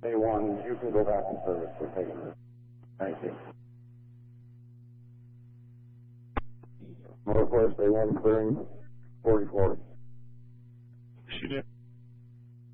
A1, you can go back in service for taking this. Thank you. Northwest A1 clearing 4040. Shoot it.